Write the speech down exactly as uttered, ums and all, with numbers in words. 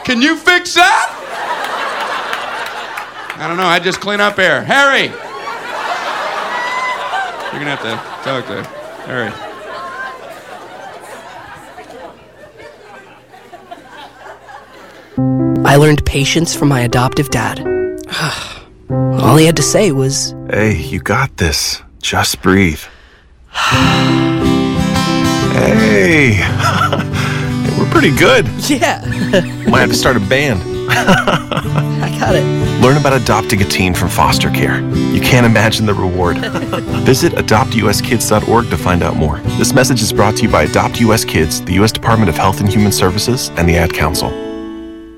Can you fix that? I don't know. I just clean up air. Harry! You're gonna have to talk to Harry. I learned patience from my adoptive dad. All he had to say was, "Hey, you got this. Just breathe." Hey! We're pretty good. yeah, Might have to start a band. I got it. Learn about adopting a teen from foster care. You can't imagine the reward. Visit adopt u s kids dot org to find out more. This message is brought to you by Adopt U S Kids, the U S Department of Health and Human Services, and the Ad Council.